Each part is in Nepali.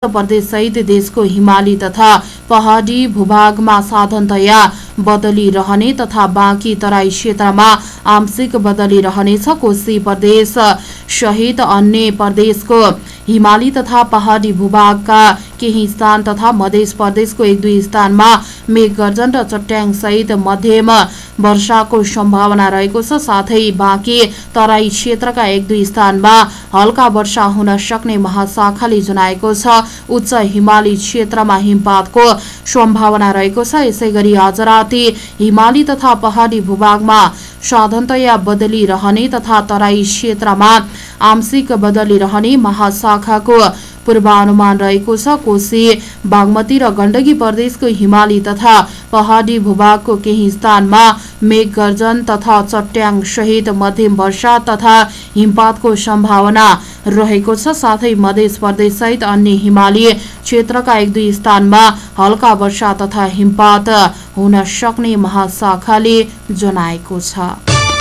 प्रदेश सहित देशको हिमाली तथा पहाडी भूभागमा साधारणतया बदली रहने तथा बाँकी तराई क्षेत्रमा आंशिक बदली रहनेछ। कोशी प्रदेश सहित अन्य प्रदेशको हिमाली तथा पहाडी भूभागका केही स्थान तथा मध्य प्रदेशको 1-2 स्थानमा मेघगर्जन र चट्याङ सहित मध्यम वर्षाको सम्भावना रहेको छ। साथै बाँकी तराई क्षेत्रका 1-2 स्थानमा हल्का वर्षा हुन सक्ने महाशाखाले जनाएको छ। उच्च हिमाली क्षेत्रमा हिमपातको सम्भावना रहेको छ। यसैगरी आज राति हिमाली तथा पहाडी भूभागमा साधारणतया बदली रहने तथा तराई क्षेत्रमा आंशिक बदली रहने महाशाखाको पूर्वानुमान रहेको छ। कोशी बागमती र गण्डकी प्रदेशको हिमाली तथा पहाडी भूभागको केही स्थानमा मेघगर्जन तथा चट्याङ सहित मध्यम वर्षा तथा हिमपातको सम्भावना रहेको छ। साथै मध्य प्रदेश सहित अन्य हिमाली क्षेत्रका 1-2 स्थानमा हल्का वर्षा तथा हिमपात हुन सक्ने महाशाखाले जनाएको छ।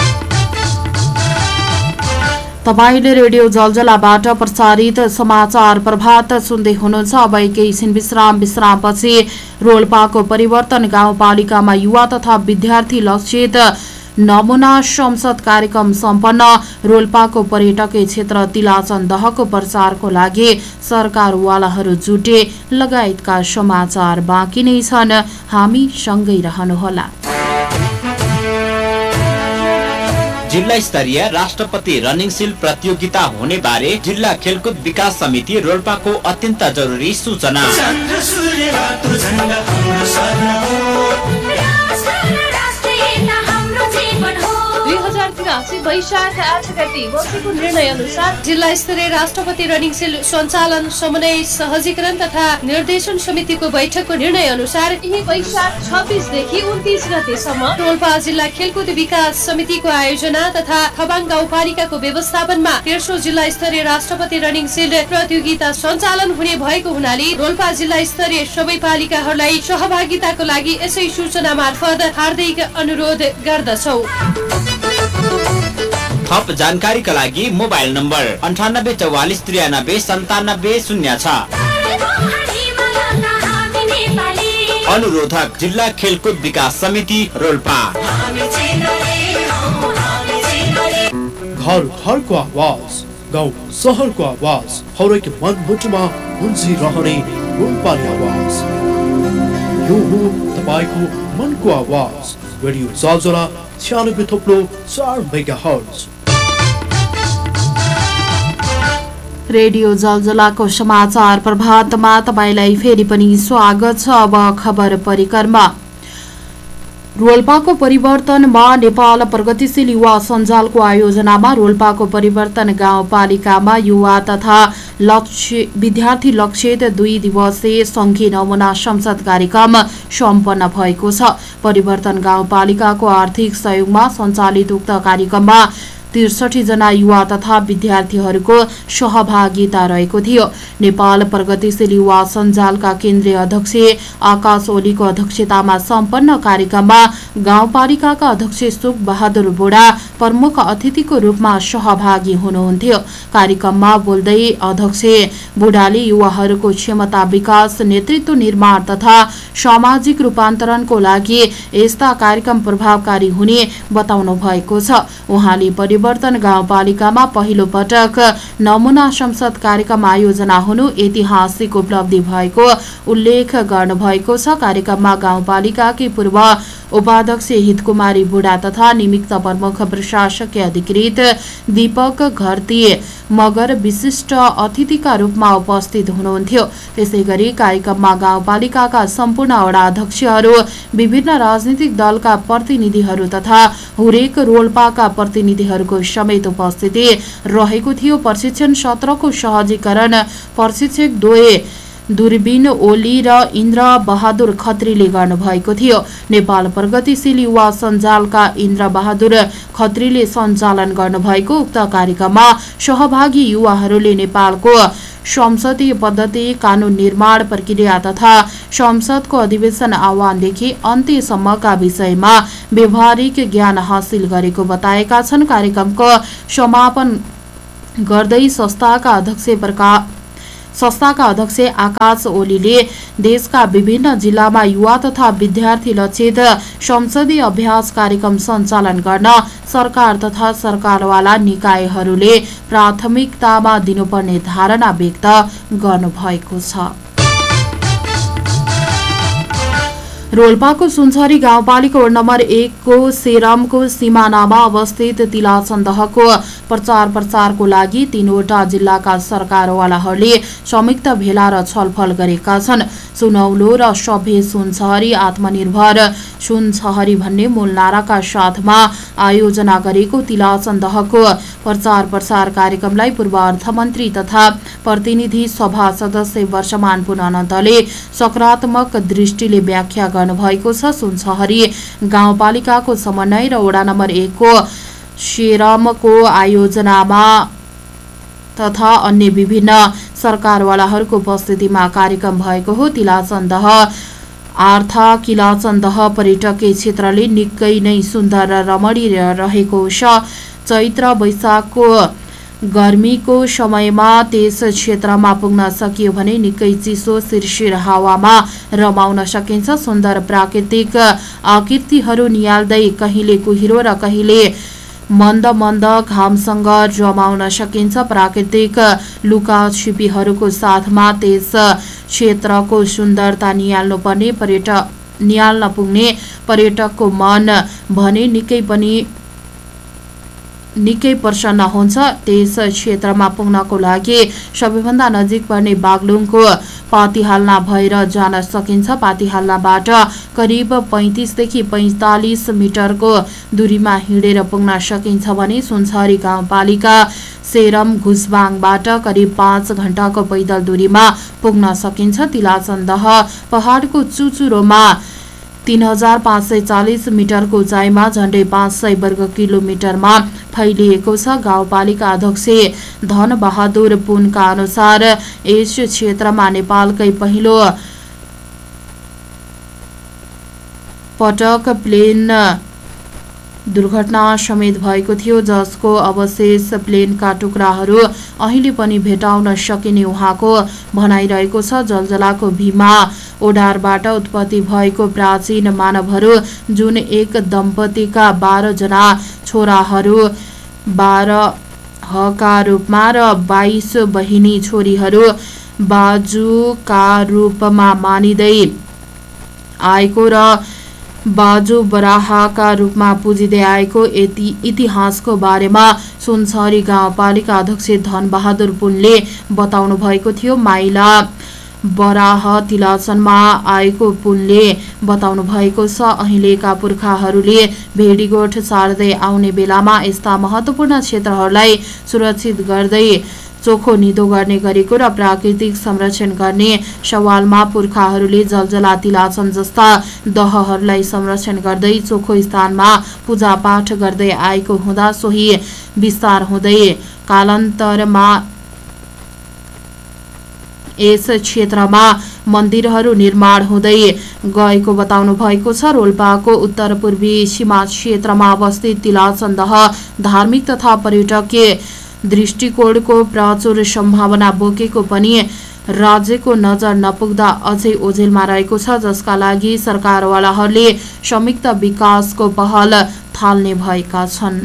तपाईले रेडियो जलजलाबाट प्रसारित समाचार प्रभात सुन्दै हुनुहुन्छ। अब एकैछिन विश्रामपछि रोल्पाको परिवर्तन गाउँपालिकामा युवा तथा विद्यार्थी लक्षित नमुना संसद कार्यक्रम सम्पन्न। रोल्पाको पर्यटकीय क्षेत्र तिलाचन दहको प्रचारको लागि सरकारवालाहरू जुटे लगायतका समाचार बाँकी नै छन्। हामी सँगै रहनुहोला। जिल्ला स्तरीय राष्ट्रपति रनिङ सिल प्रतियोगिता हुने बारे जिल्ला खेलकुद विकास समिति रोल्पाको अत्यन्त जरुरी सूचना। 2083 वैशाख 8 गते बसेको निर्णय अनुसार जिल्ला स्तरीय राष्ट्रपति रनिङ सेल सञ्चालन समन्वय सहजीकरण तथा निर्देशन समितिको बैठकको निर्णय अनुसार यही वैशाख 26 देखि 29 गतेसम्म रोल्पा जिल्ला खेलकुद विकास समितिको आयोजना तथा खबाङ गाउँपालिकाको व्यवस्थापनमा तेस्रो जिल्ला स्तरीय राष्ट्रपति रनिङ सेल प्रतियोगिता सञ्चालन हुने भएको हुनाले रोल्पा जिल्ला स्तरीय सबै पालिकाहरूलाई सहभागिताको लागि यसै सूचना मार्फत हार्दिक अनुरोध गर्दछौ। थप जानकारीका लागि मोबाइल नम्बर 9844939790 अनुरोधक जिल्ला खेलकुद विकास समिति रोल्पा। घर घरको आवाज, गाउँ सहरको आवाज, हरेक मनमुटुमा गुन्जिरहने रोल्पाली आवाज। यो हो तपाईको मनको आवाज। रेडियो जलजला 96.4 मेगाहर्ज। रेडियो जलजलाको समाचार प्रभातमा तपाईलाई फेरि पनि स्वागत छ। अब खबर परिक्रमा। रोल्पाको परिवर्तनमा नेपाल प्रगतिशील युवा सञ्जालको आयोजनामा रोल्पाको परिवर्तन गाउँपालिकामा युवा तथा विद्यार्थी लक्षित 2 दिवसीय संघीय नमुना संसद कार्यक्रम सम्पन्न भएको छ। परिवर्तन गाउँपालिकाको आर्थिक सहयोगमा सञ्चालित उक्त कार्यक्रममा 63 जना युवा तथा विद्यार्थीहरूको सहभागिता रहेको थियो। नेपाल प्रगतिशील युवा सञ्जालका केन्द्रीय अध्यक्ष आकाश ओलीको अध्यक्षतामा सम्पन्न कार्यक्रममा गाउँपालिकाका अध्यक्ष सुख बहादुर बोडा प्रमुख अतिथिको रूपमा सहभागी हुनुहुन्थ्यो। कार्यक्रममा बोल्दै अध्यक्ष बोडाले युवाहरूको क्षमता विकास, नेतृत्व निर्माण तथा सामाजिक रूपान्तरणको लागि यस्ता कार्यक्रम प्रभावकारी हुने बताउनु भएको छ। उहाँले परिवर्तन गाउँपालिकामा पहिलो पटक नमुना संसद कार्यक्रम आयोजना हुनु ऐतिहासिक उपलब्धि भएको उल्लेख गर्नुभएको छ। कार्यक्रममा गाउँपालिकाकी पूर्व उपाध्यक्ष हितकुमारी बुढा तथा निमित्त प्रमुख प्रशासकीय अधिकृत दीपक घरती मगर विशिष्ट अतिथिका रूपमा उपस्थित हुनुहुन्थ्यो। त्यसैगरी कार्यक्रममा गाउँपालिकाका सम्पूर्ण वडा अध्यक्षहरू, विभिन्न राजनीतिक दलका प्रतिनिधिहरू तथा हुरेक रोल्पाका प्रतिनिधिहरूको समेत उपस्थिति रहेको थियो। प्रशिक्षण सत्रको सहजीकरण प्रशिक्षक द्वय दूरबीन ओली र इन्द्र बहादुर खत्रीले गर्नुभएको थियो। नेपाल प्रगतिशील युवा सञ्जालका इन्द्र बहादुर खत्रीले सञ्चालन गर्नुभएको उक्त कार्यक्रममा सहभागी युवाहरूले नेपालको संसदीय पद्धति, कानून निर्माण प्रक्रिया तथा संसदको अधिवेशन आह्वानदेखि अन्त्यसम्मका विषयमा व्यावहारिक ज्ञान हासिल गरेको बताएका छन्। कार्यक्रमको समापन गर्दै संस्थाका अध्यक्ष संस्थाका अध्यक्ष आकाश ओलीले देशका विभिन्न जिल्लामा युवा तथा विद्यार्थी लक्षित संसदीय अभ्यास कार्यक्रम सञ्चालन गर्न सरकार तथा सरकारवाला निकायहरूले प्राथमिकतामा दिनुपर्ने धारणा व्यक्त गर्नुभएको छ। रोल्पाको सुनसरी गाउँपालिका वडा नम्बर 1 को सेरमको सिमानामा अवस्थित तिलाचन्दहको प्रचारको लागि 3वटा जिल्लाका सरकारवालाहरूले संयुक्त भेला र छलफल गरेका छन्। सुनौलो र सभ्य सुनसहरी आत्मनिर्भर सुनसहरी भन्ने मूल नाराका साथमा आयोजना गरेको तिलाचन्दहको प्रचार कार्यक्रमलाई पूर्व अर्थमन्त्री तथा प्रतिनिधि सभा सदस्य वर्षमान पुनअनन्तले सकारात्मक दृष्टिले व्याख्या गर्नुभएको छ। सुनसहरी गाउँपालिकाको समन्वय र वडा नम्बर 1 को सेरमको आयोजनामा तथा अन्य विभिन्न सरकारवालाहरूको उपस्थितिमा कार्यक्रम भएको हो। तिलाचन्दह किलाचन्दह पर्यटकीय क्षेत्रले निकै नै सुन्दर र रमणीय रहेको छ। चैत्र वैशाखको गर्मीको समयमा त्यस क्षेत्रमा पुग्न सकियो भने निकै चिसो शिरशिर हावामा रमाउन सकिन्छ। सुन्दर प्राकृतिक आकृतिहरू निहाल्दै कहिले कुहिरो र कहिले मन्द घामसँग रमाउन सकिन्छ। प्राकृतिक लुकाछिपीहरूको साथमा त्यस क्षेत्रको सुन्दरता निहाल्न पुग्ने पर्यटकको मन भने निकै प्रसन्न हुन्छ। त्यस क्षेत्रमा पुग्नको लागि सबैभन्दा नजिक पर्ने बागलुङको पातिहाल्ना भएर जान सकिन्छ। पातिहाल्नाबाट करिब 35 देखि 45 मिटरको दूरीमा हिँडेर पुग्न सकिन्छ भने सुनसरी गाउँपालिका सेरम घुसबाङबाट करिब 5 घण्टाको पैदल दूरीमा पुग्न सकिन्छ। तिलाचन्दह पहाडको चुचुरोमा 3540 मिटरको उचाइमा झण्डै 500 वर्ग किलोमिटरमा फैलिएको छ। गाउँपालिका अध्यक्ष धनबहादुर पुनका अनुसार यस क्षेत्रमा नेपालकै पहिलो पटक प्लेन दुर्घटना समेत भएको थियो, जसको अवशेष प्लेनका टुक्राहरू अहिले पनि भेटाउन सकिने उहाँको भनाइरहेको छ। जलजलाको भीमा ओडारबाट उत्पत्ति भएको प्राचीन मानवहरू जुन एक दम्पतिका 12 जना छोराहरू 12का रूपमा र 22 बहिनी छोरीहरू बाजुका रूपमा मानिँदै आएको र बाजु बराहका रूपमा पुजिँदै आएको इतिहासको बारेमा सुनसरी गाउँपालिका अध्यक्ष धनबहादुर पुनले बताउनु भएको थियो। माइला बराह तिलाचनमा आएको पुनले बताउनु भएको छ। अहिलेका पुर्खाहरूले भेडीगोठ सार्दै आउने बेलामा यस्ता महत्त्वपूर्ण क्षेत्रहरूलाई सुरक्षित गर्दै चोखो निधो गर्ने गरेको र प्राकृतिक संरक्षण गर्ने सवालमा पुर्खाहरूले जलजला तिलाचन जस्ता दहहरूलाई संरक्षण गर्दै चोखो स्थानमा पूजापाठ गर्दै आएको हुँदा सोही विस्तार हुँदै कालान्तरमा यस क्षेत्रमा मन्दिरहरू निर्माण हुँदै गएको बताउनु भएको छ। रोल्पाको उत्तर पूर्वी सीमा क्षेत्रमा अवस्थित तिलाचन्दह धार्मिक तथा पर्यटकीय दृष्टिकोणको प्रचुर सम्भावना बोकेको पनि राज्यको नजर नपुग्दा अझै ओझेलमा रहेको छ, जसका लागि सरकारवालाहरूले संयुक्त विकासको पहल थाल्ने भएका छन्।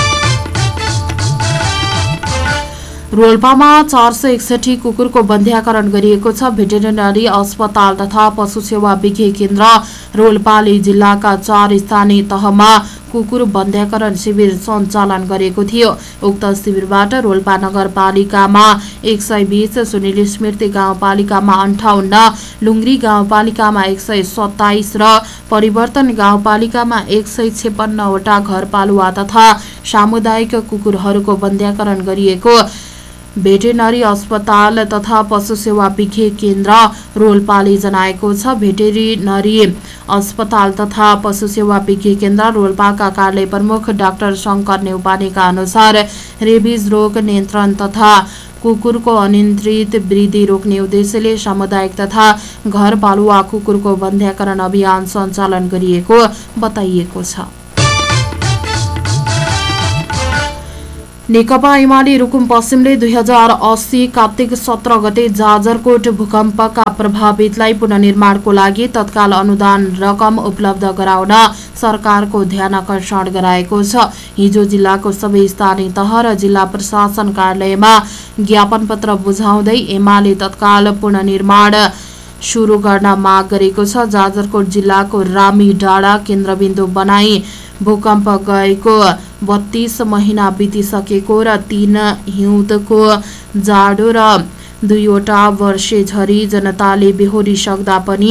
रोल्पामा 461 कुकुरको बन्ध्याकरण गरिएको छ। भेटेरिनरी अस्पताल तथा पशु सेवा विज्ञ केन्द्र रोल्पाले जिल्लाका 4 स्थानीय तहमा कुकुर बन्ध्याकरण शिविर सञ्चालन गरेको थियो। उक्त शिविरबाट रोल्पा नगरपालिकामा 120, सुनिल स्मृति गाउँपालिकामा 58, लुङ्ग्री गाउँपालिकामा 127 र परिवर्तन गाउँपालिकामा 156 वटा घरपालुवा तथा सामुदायिक कुकुरहरूको बन्ध्याकरण गरिएको भेटेरिनरी अस्पताल तथा पशु सेवा विज्ञ केन्द्र रोल्पाले जनाएको छ। भेटेरिनरी अस्पताल तथा पशु सेवा विज्ञ केन्द्र रोल्पाका कार्यालय प्रमुख डाक्टर शंकर नेउपानेका अनुसार रेबिज रोग नियन्त्रण तथा कुकुरको अनियन्त्रित वृद्धि रोक्ने उद्देश्यले सामुदायिक तथा घरपालुवा कुकुरको बन्ध्याकरण अभियान सञ्चालन गरिएको बताइएको छ। नेकपा एमाले रुकुम पश्चिमले 2080 कार्तिक 17 गते जाजरकोट भूकम्पका प्रभावितलाई पुनर्निर्माणको लागि तत्काल अनुदान रकम उपलब्ध गराउन सरकारको ध्यानकर्षण गराएको छ। हिजो जिल्लाको सबै स्थानीय तह र जिल्ला प्रशासन कार्यालयमा ज्ञापन पत्र बुझाउँदै एमाले तत्काल पुनर्निर्माण सुरु गर्न माग गरेको छ। जाजरकोट जिल्लाको रामी डाँडा केन्द्रबिन्दु बनाई भूकम्प गएको 32 महिना बितिसकेको र 3 हिउँदको जाडो र 2वटा वर्षे झरी जनताले बेहोरिसक्दा पनि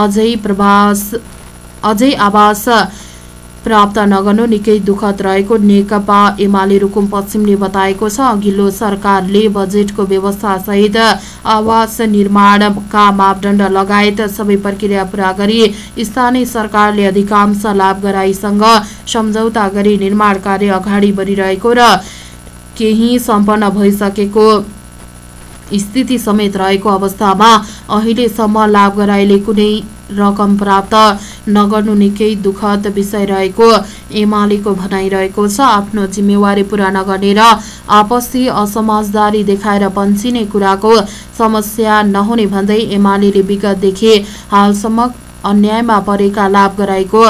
अझै आवास प्राप्त नगर्नु निकै दुःखद रहेको नेकपा एमाले रुकुम पश्चिमले बताएको छ। अघिल्लो सरकारले बजेटको व्यवस्था सहित आवास निर्माणका मापदण्ड लगायत सबै प्रक्रिया पूरा गरी स्थानीय सरकारले अधिकांश लाभग्राहीसँग सम्झौता गरी निर्माण कार्य अगाडि बढिरहेको र केही सम्पन्न भइसकेको स्थिति समेत रहेको अवस्थामा अहिलेसम्म लाभग्राहीले कुनै रकम प्राप्त नगर्नु निकै दुःखद विषय रहेको एमालेको भनाइरहेको छ। आफ्नो जिम्मेवारी पूरा नगर्ने र आपसी असमझदारी देखाएर बन्चिने कुराको समस्या नहुने भन्दै एमालेले विगतदेखि हालसम्म अन्यायमा परेका लाभग्राहीको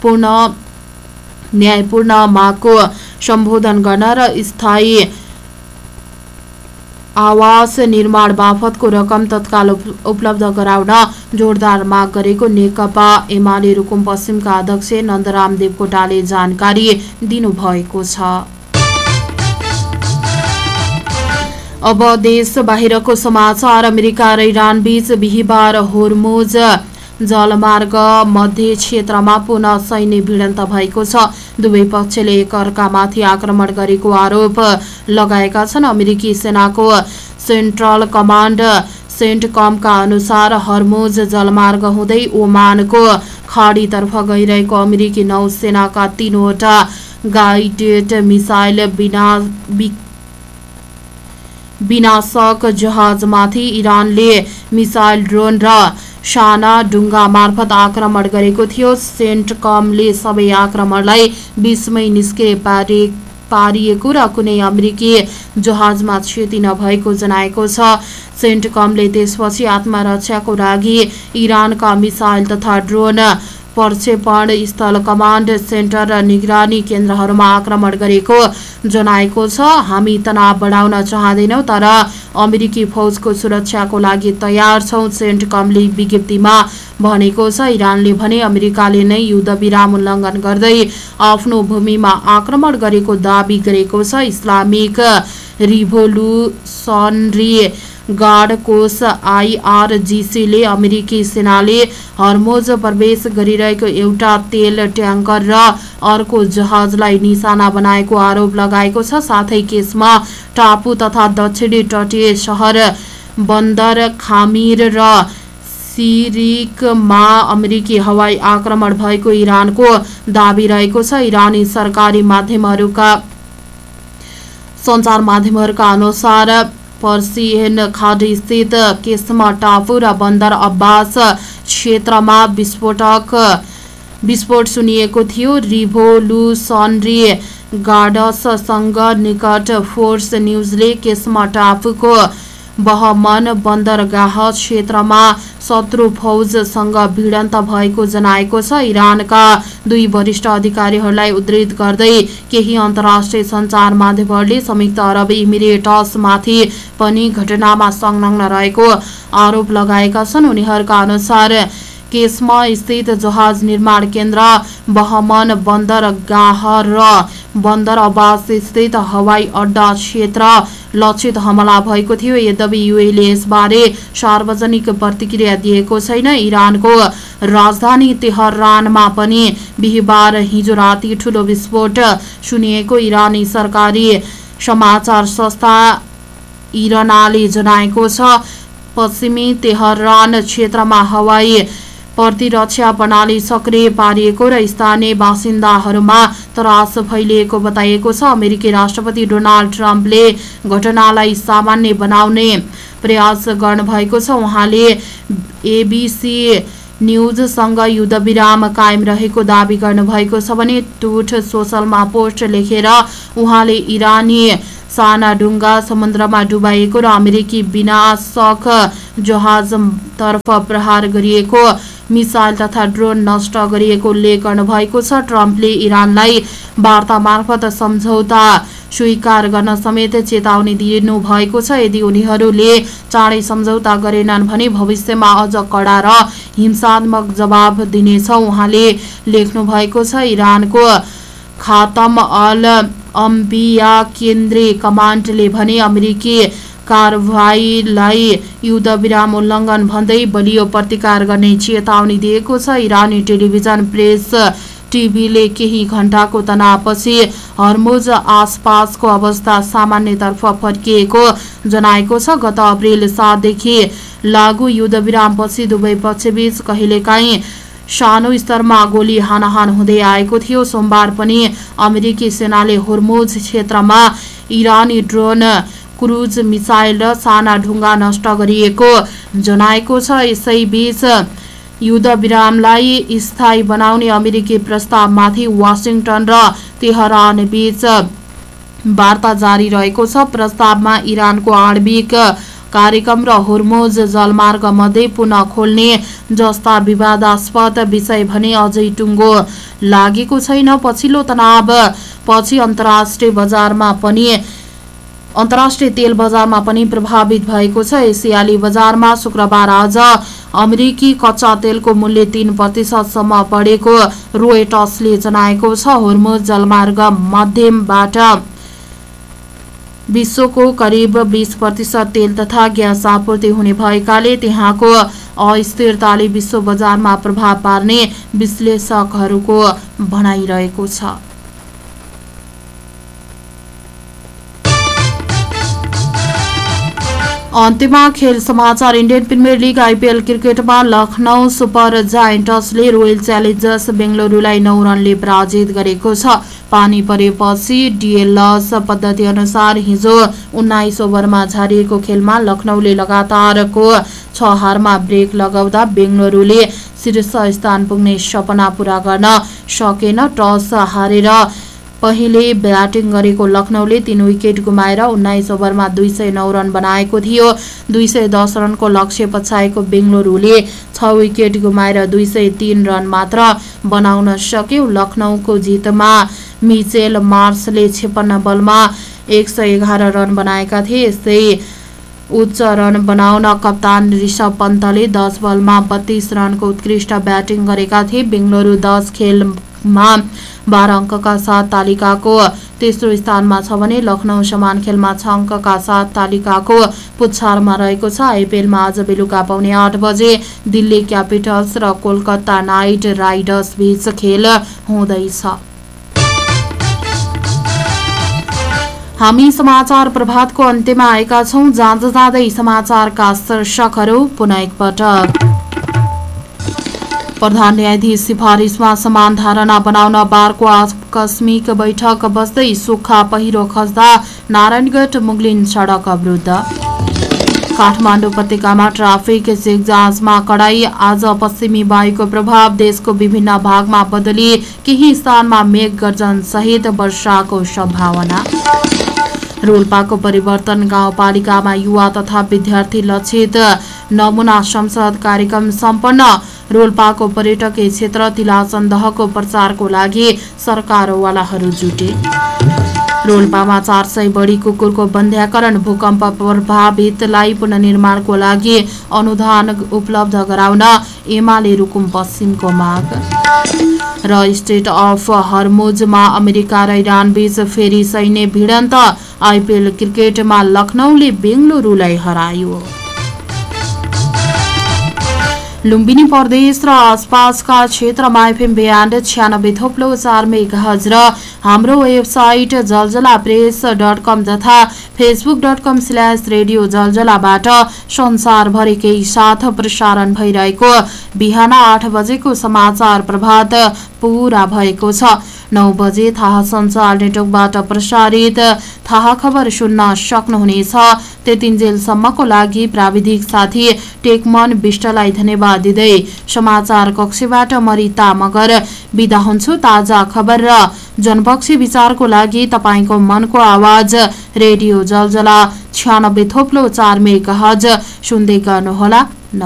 न्यायपूर्ण मागको सम्बोधन गर्न र स्थायी आवास निर्माण बापतको रकम तत्काल उपलब्ध गराउन जोरदार माग गरेको नेकपा एमाले रुकुम पश्चिमका अध्यक्ष नन्दराम देवकोटाले जानकारी दिनुभएको छ। अब देश बाहिरको समाचार। अमेरिका र इरान बीच बिहिबार होर्मुज जलमार्ग मध्य क्षेत्रमा पुनः सैन्य भिडन्त भएको छ। दुवै पक्षले एकअर्कामाथि आक्रमण गरेको आरोप लगाएका छन्। अमेरिकी सेनाको सेन्ट्रल कमान्ड सेन्टकमका अनुसार हर्मुज जलमार्ग हुँदै ओमानको खाडीतर्फ गइरहेको अमेरिकी नौसेनाका 3वटा गाइडेड मिसाइल विनाशक जहाजमाथि इरानले मिसाइल ड्रोन र साना डुङ्गा मार्फत आक्रमण गरेको थियो। सेन्टकमले सबै आक्रमणलाई 20 मै निष्क्रिय पारिएको र कुनै अमेरिकी जहाजमा क्षति नभएको जनाएको छ। सेन्टकमले त्यसपछि आत्मरक्षाको लागि इरानका मिसाइल तथा ड्रोन प्रक्षेपण स्थल कमान्ड सेन्टर र निगरानी केन्द्रहरूमा आक्रमण गरेको जनाएको छ। हामी तनाव बढाउन चाहँदैनौँ तर अमेरिकी फौजको सुरक्षाको लागि तयार छौँ, सेन्टकमले विज्ञप्तिमा भनेको छ। इरानले भने अमेरिकाले नै युद्धविराम उल्लङ्घन गर्दै आफ्नो भूमिमा आक्रमण गरेको दाबी गरेको छ। इस्लामिक रिभोल्युसनरी गार्ड कोष IRGCले अमेरिकी सेनाले हर्मुज प्रवेश गरिरहेको एउटा तेल ट्याङ्कर र अर्को जहाजलाई निशाना बनाएको आरोप लगाएको छ। साथै केसमा टापु तथा दक्षिणी तटीय सहर बन्दर खामिर र सिरिकमा अमेरिकी हवाई आक्रमण भएको इरानको दाबी रहेको छ। इरानी सरकारी सञ्चार माध्यमहरूका अनुसार पर्सियन खाडी स्थित केस्मा टापु र बन्दर अब्बास क्षेत्रमा विस्फोट सुनिएको थियो। रिभोल्युसनरी गार्ड्ससँग निकट फोर्स न्युजले केस्मा टापुको बहमन बन्दरगाह क्षेत्रमा शत्रु फौजसँग भिडन्त भएको जनाएको छ। इरानका 2 वरिष्ठ अधिकारीहरूलाई उद्धृत गर्दै केही अन्तर्राष्ट्रिय सञ्चार माध्यमहरूले संयुक्त अरब इमिरेट्समाथि पनि घटनामा संलग्न रहेको आरोप लगाएका छन्। उनीहरूका अनुसार केसमा स्थित जहाज निर्माण केन्द्र, बहमन बन्दरगाह र बन्दर अब्बास स्थित हवाई अड्डा क्षेत्र लक्षित हमला भएको थियो। यद्यपि युएले यसबारे सार्वजनिक प्रतिक्रिया दिएको छैन। इरानको राजधानी तेहरानमा पनि बिहिबार हिजो राति ठूलो विस्फोट सुनिएको इरानी सरकारी समाचार संस्था इरनाले जनाएको छ। पश्चिमी तेहरान क्षेत्रमा हवाई प्रतिरक्षा प्रणाली सक्रिय पारिएको र स्थानीय बासिन्दाहरूमा त्रास फैलिएको बताइएको छ। अमेरिकी राष्ट्रपति डोनाल्ड ट्रम्पले घटनालाई सामान्य बनाउने प्रयास गर्नुभएको छ। उहाँले ABC न्युजसँग युद्धविराम कायम रहेको दाबी गर्नुभएको छ भने ट्रुथ सोशलमा पोस्ट लेखेर उहाँले इरानी सानाडुङ्गा समुद्रमा डुबाइएको र अमेरिकी विनाशक जहाजतर्फ प्रहार गरिएको मिसाइल तथा ड्रोन नष्ट गरिएको उल्लेख गर्नुभएको छ। ट्रम्पले इरानलाई वार्ता मार्फत सम्झौता स्वीकार गर्न समेत चेतावनी दिनु भएको छ। यदि उनीहरूले चाँडै सम्झौता गरेनन् भने भविष्यमा अझ कडा र हिंसात्मक जवाब दिनेछ उहाँले लेख्नु भएको छ। इरानको खातम अल अम्बिया केन्द्रीय कमान्डले भने अमेरिकी कारबाहीलाई युद्धविराम उल्लङ्घन भन्दै बलियो प्रतिकार गर्ने चेतावनी दिएको छ। इरानी टेलिभिजन प्रेस टिभीले केही घण्टाको तनावपछि हर्मुज आसपासको अवस्था सामान्यतर्फ फर्किएको जनाएको छ। गत अप्रिल 7 देखि लागू युद्धविरामपछि दुवै पक्षबीच कहिलेकाहीँ सानो स्तरमा गोली हानाहान हुँदै आएको थियो। सोमबार पनि अमेरिकी सेनाले हर्मुज क्षेत्रमा इरानी ड्रोन क्रुज मिसाइल र साना ढुङ्गा नष्ट गरिएको जनाएको छ। यसैबीच युद्धविरामलाई स्थायी बनाउने अमेरिकी प्रस्तावमाथि वाशिंटन र तेहरान बीच वार्ता जारी रहेको छ। प्रस्तावमा इरानको आणविक कार्यक्रम र हर्मुज जलमार्ग मध्ये पुनः खोल्ने जस्ता विवादास्पद विषय भने अझै टुङ्गो लागेको छैन। पछिल्लो तनाव पछि अन्तर्राष्ट्रिय तेल बजारमा पनि प्रभावित भएको छ। एसियाली बजारमा शुक्रबार आज अमेरिकी कच्चा तेलको मूल्य 3% सम्म बढेको रोयटर्सले जनाएको छ। हर्मुज जलमार्ग माध्यमबाट विश्वको करिब 20% तेल तथा ग्यास आपूर्ति हुने भएकाले त्यहाँको अस्थिरताले विश्व बजारमा प्रभाव पार्ने विश्लेषकहरूको भनाइरहेको छ। अन्त्यमा खेल समाचार। इन्डियन प्रिमियर लिग आइपिएल क्रिकेटमा लखनऊ सुपर जायन्ट्सले रोयल च्यालेन्जर्स बेंगलुरुलाई 9 रनले पराजित गरेको छ। पानी परेपछि डिएलएस पद्धति अनुसार हिजो 19 ओभरमा झारिएको खेलमा लखनऊले लगातारको 6 हारमा ब्रेक लगाउँदा बेंगलुरुले शीर्ष स्थान पुग्ने सपना पूरा गर्न सकेन। टस हारेर पहिले ब्याटिङ गरेको लखनऊले 3 विकेट गुमाएर 19 ओभरमा 209 रन बनाएको थियो। 210 रनको लक्ष्य पछाएको बेंगलुरुले 6 विकेट गुमाएर 203 रन मात्र बनाउन सक्यो। लखनऊको जितमा मिचेल मार्सले 56 बलमा 111 रन बनाएका थिए। यस्तै उच्च रन बनाउन कप्तान ऋषभ पन्तले 10 बलमा 32 रनको उत्कृष्ट ब्याटिङ गरेका थिए। बेंगलुरु 10 खेलमा 12 अङ्कका साथ तालिकाको तेस्रो स्थानमा छ भने लखनऊ समान खेलमा 6 अङ्कका साथ तालिकाको पुच्छारमा रहेको छ। आइपिएलमा आज बेलुका पौने 8 बजे दिल्ली क्यापिटल्स र कोलकाता नाइट राइडर्स बीच खेल हुँदैछ। हामी समाचार प्रभातको अन्त्यमा आएका छौं। जाँदै समाचारका शीर्षकहरू पुनः एकपटक। प्रधान न्यायाधीश सिफारिसमा समान धारणा बनाउन बारको आकस्मिक बैठक बस्दै सुक्खा पहिरो खस्दा नारायणगढ मुगलिन सडक अवरुद्ध। काठमाडौँ उपत्यकामा ट्राफिक चेक जाँचमा कडाई। आज पश्चिमी वायुको प्रभाव देशको विभिन्न भागमा बदली, केही स्थानमा मेघ गर्जन सहित वर्षाको सम्भावना। रोल्पाको परिवर्तन गाउँपालिकामा युवा तथा विद्यार्थी लक्षित नमुना संसद कार्यक्रम सम्पन्न। रोल्पाको पर्यटकीय क्षेत्र तिलाचन्दहको प्रचारको लागि सरकारवालाहरू जुटे। रोल्पामा 400 बढी कुकुरको बन्ध्याकरण। भूकम्प प्रभावितलाई पुनर्निर्माणको लागि अनुदान उपलब्ध गराउन एमाले रुकुम पश्चिमको माग। र स्टेट अफ हर्मुजमा अमेरिका र इरान बीच फेरि सैन्य भिडन्त। आइपिएल क्रिकेटमा लखनऊले बेंगलुरुलाई हरायो। लुम्बिनी प्रदेश र आसपासका क्षेत्रमा एफएम ब्यान्ड 96.4 मेगाहर्ज र हाम्रो वेबसाइट जलजलाप्रेस.com तथा facebook.com/रेडियो जलजलाबाट संसारभरिकै साथ प्रसारण भइरहेको बिहान 8 बजेको समाचार प्रभात पूरा भएको छ। 9 बजे थाहा सञ्चार नेटवर्कबाट प्रसारित थाहा खबर सुन्न सक्नुहुनेछ। त्यतिन्जेलसम्मको लागि प्राविधिक साथी टेकमन विष्टलाई धन्यवाद दिँदै समाचार कक्षबाट मरिता मगर बिदा हुन्छु। ताजा खबर र जनपक्षी विचारको लागि तपाईको मनको आवाज रेडियो जलजला 96.4 मेगाहर्ज सुन्दै गर्नुहोला।